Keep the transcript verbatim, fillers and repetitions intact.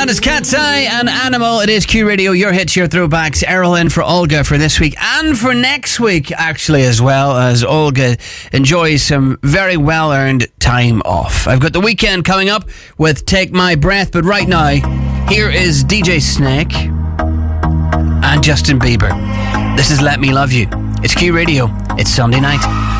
That is Cat's Eye and Animal. It is Q Radio, your hits, your throwbacks. Errol in for Olga for this week and for next week, actually, as well, as Olga enjoys some very well-earned time off. I've got the weekend coming up with Take My Breath, but right now, here is D J Snake and Justin Bieber. This is Let Me Love You. It's Q Radio. It's Sunday night.